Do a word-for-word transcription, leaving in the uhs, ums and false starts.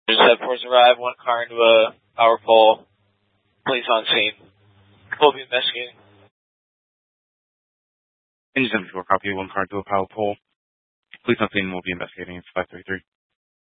Just have force arrive, one car into a power pole. Police on scene. We'll be investigating. Engine seven four, copy, one car into a power pole. Police on scene will be investigating. It's five three three.